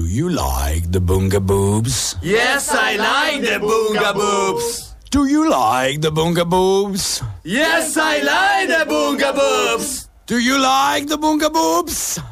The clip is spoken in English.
you like the Boonga Boobs? Yes, I like the Boonga Boobs. Do you like the Boonga Boobs? Yes, I like the Boonga Boobs. Do you like the Boonga Boobs?